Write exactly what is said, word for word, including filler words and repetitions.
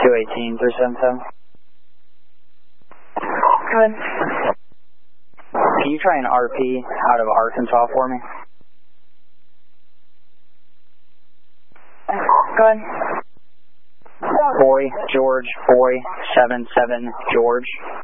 two eighteen, three seven seven. Go ahead. Can you try an R P out of Arkansas for me? Go ahead. Boy, George, Boy, seven seven, George.